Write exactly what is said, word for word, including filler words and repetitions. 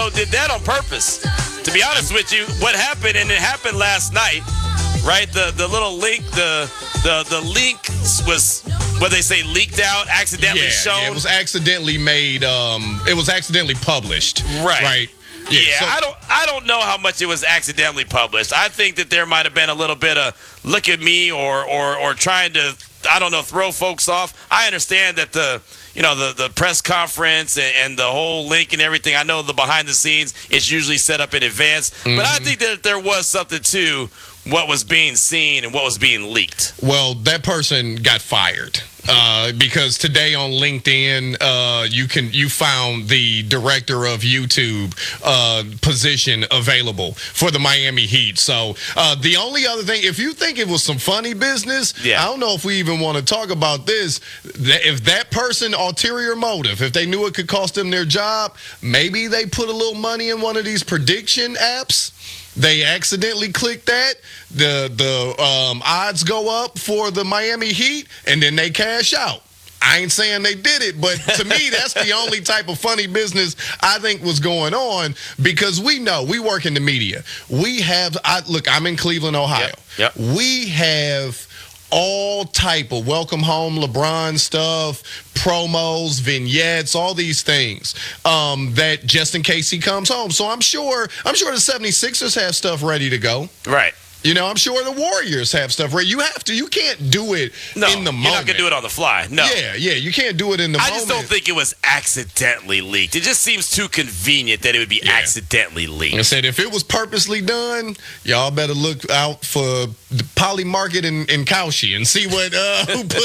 did that on purpose. To be honest with you, what happened, and it happened last night, right? The the little link, the the the link was what they say leaked out, accidentally yeah, shown. Yeah, it was accidentally made. Um, it was accidentally published. Right. Right. Yeah, Yeah, so, I don't I don't know how much it was accidentally published. I think that there might have been a little bit of look at me or or or trying to, I don't know, throw folks off. I understand that the you know the, the press conference and, and the whole link and everything, I know the behind the scenes is usually set up in advance. Mm-hmm. But I think that there was something to what was being seen and what was being leaked. Well, that person got fired. Uh, because today on LinkedIn, uh, you can you found the director of YouTube uh, position available for the Miami Heat. So uh, the only other thing, if you think it was some funny business, yeah. I don't know if we even want to talk about this. That if that person, ulterior motive, if they knew it could cost them their job, maybe they put a little money in one of these prediction apps. They accidentally click that, the the um, odds go up for the Miami Heat, and then they cash out. I ain't saying they did it, but to me, that's the only type of funny business I think was going on, because we know, we work in the media. We have, I, look, I'm in Cleveland, Ohio. Yep. Yep. We have all type of welcome home LeBron stuff, promos, vignettes, all these things um, that just in case he comes home. So I'm sure I'm sure the seventy-sixers have stuff ready to go. Right. You know, I'm sure the Warriors have stuff ready. You have to. You can't do it no, in the moment. You're not going to do it on the fly. No. Yeah, yeah. You can't do it in the I moment. I just don't think it was accidentally leaked. It just seems too convenient that it would be yeah. accidentally leaked. I said, if it was purposely done, y'all better look out for the Poly Market in, in Cauchy and see what uh, who put